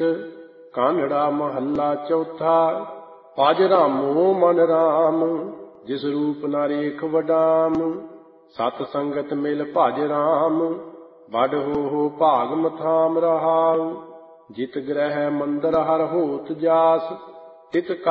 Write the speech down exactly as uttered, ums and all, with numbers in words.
ਕਾਨੜਾ ਮਹੱਲਾ ਚੌਥਾ। ਭਜ ਰਾਮੋ ਮਨ ਰਾਮ, ਜਿਸ ਰੂਪ ਨਾ ਰੇਖ ਵਡਾਮ। ਸਤ ਸੰਗਤ ਮਿਲ ਭਜ ਰਾਮ, ਬਡ ਹੋ ਹੋ ਭਾਗ ਮਥਾਮ ਰਹਾਉ। ਜਿਤ ਗ੍ਰਹਿ ਮੰਦਰ ਹਰ ਹੋਤ ਜਾਸ, ਤਿਤ